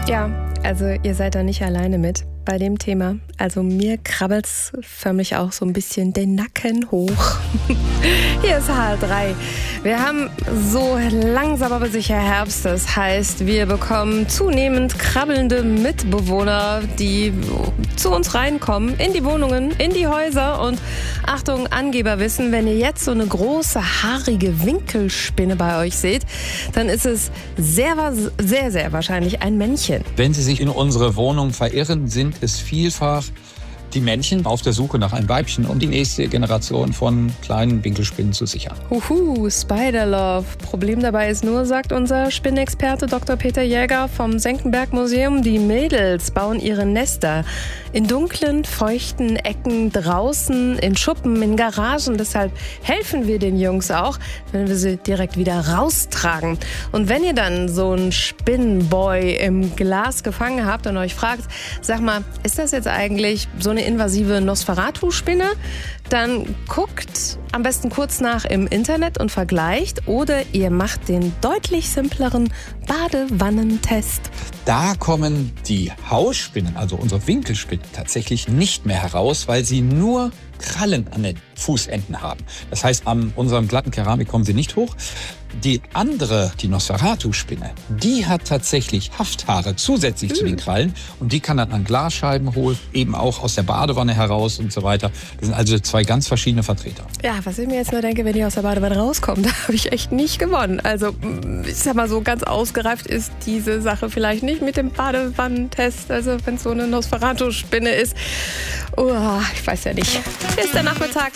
Ja, also ihr seid da nicht alleine mit bei dem Thema. Also mir krabbelt's förmlich auch so ein bisschen den Nacken hoch. Hier ist HR3. Wir haben so langsam aber sicher Herbst. Das heißt, wir bekommen zunehmend krabbelnde Mitbewohner, die zu uns reinkommen, in die Wohnungen, in die Häuser. Und Achtung, Angeber wissen, wenn ihr jetzt so eine große, haarige Winkelspinne bei euch seht, dann ist es sehr, sehr wahrscheinlich ein Männchen. Wenn Sie sich in unsere Wohnung verirren, sind es vielfach die Männchen auf der Suche nach einem Weibchen, um die nächste Generation von kleinen Winkelspinnen zu sichern. Spider-Love. Problem dabei ist nur, sagt unser Spinnexperte Dr. Peter Jäger vom Senckenberg Museum, die Mädels bauen ihre Nester in dunklen, feuchten Ecken draußen, in Schuppen, in Garagen. Deshalb helfen wir den Jungs auch, wenn wir sie direkt wieder raustragen. Und wenn ihr dann so einen Spinnenboy im Glas gefangen habt und euch fragt, sag mal, ist das jetzt eigentlich so eine invasive Nosferatu-Spinne? Dann guckt am besten kurz nach im Internet und vergleicht, oder ihr macht den deutlich simpleren Badewannentest. Da kommen die Hausspinnen, also unsere Winkelspinnen, tatsächlich nicht mehr heraus, weil sie nur Krallen an den Fußenden haben. Das heißt, an unserem glatten Keramik kommen sie nicht hoch. Die andere, die Nosferatu-Spinne, die hat tatsächlich Hafthaare zusätzlich zu den Krallen, und die kann dann an Glasscheiben holen, eben auch aus der Badewanne heraus und so weiter. Das sind also zwei ganz verschiedene Vertreter. Ja, was ich mir jetzt nur denke, wenn die aus der Badewanne rauskommen, da habe ich echt nicht gewonnen. Also ich sag mal so, ganz ausgereift ist diese Sache vielleicht nicht mit dem Badewannentest. Also wenn es so eine Nosferatu-Spinne ist, ich weiß ja nicht. Ist der Nachmittag.